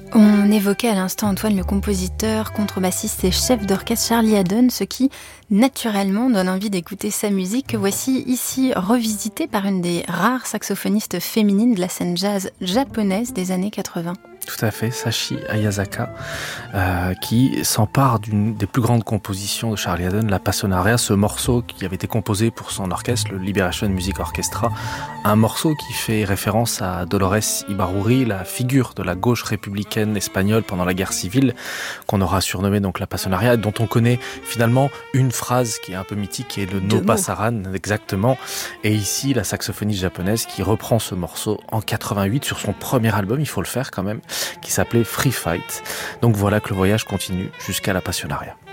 On évoquait à l'instant Antoine, le compositeur, contrebassiste et chef d'orchestre Charlie Haddon, ce qui naturellement donne envie d'écouter sa musique, que voici ici revisitée par une des rares saxophonistes féminines de la scène jazz japonaise des années 80. Tout à fait, Sachi Ayasaka, qui s'empare d'une des plus grandes compositions de Charlie Haddon, la Passionaria, ce morceau qui avait été composé pour son orchestre, le Liberation Music Orchestra, un morceau qui fait référence à Dolores Ibarruri, la figure de la gauche républicaine espagnole pendant la guerre civile, qu'on aura surnommée donc la Passionaria, dont on connaît finalement une phrase qui est un peu mythique, qui est le No Pasaran, exactement. Et ici, la saxophoniste japonaise qui reprend ce morceau en 88 sur son premier album, il faut le faire quand même, qui s'appelait Free Fight. Donc voilà que le voyage continue jusqu'à la Passionaria.